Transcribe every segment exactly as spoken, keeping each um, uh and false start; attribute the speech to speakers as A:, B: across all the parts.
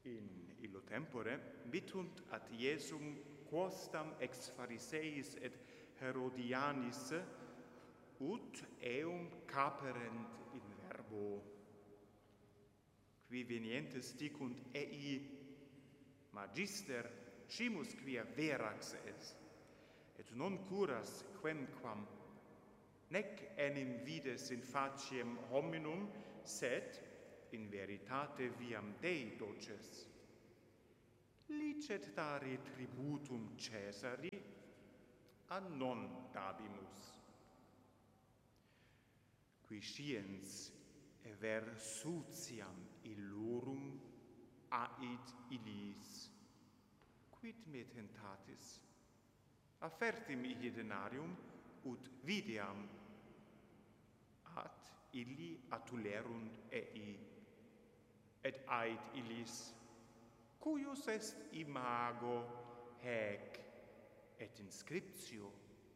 A: In illo tempore vitunt ad Iesum quosdam ex Phariseis et Herodianis ut eum caperent in verbo. Qui venientes dicunt ei magister scimus quia verax es, et non curas quemquam, nec enim vides in faciem hominum, sed in veritate viam Dei doces. Licet dare tributum Caesari, a non dabimus. Qui sciens ver sutiam illorum ait illis, quid me tentatis? Afferti mihi denarium ut videam, ad illi atulerunt ei, et ait illis, cuius est imago haec et inscriptio?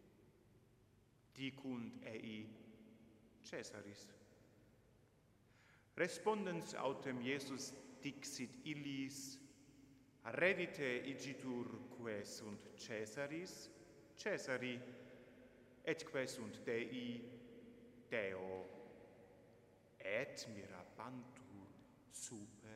A: Dicunt ei, Caesaris. Respondens autem Iesus dixit illis, reddite igitur quae sunt Caesaris, Caesari, et quae sunt Dei, Deo, et mirabantur super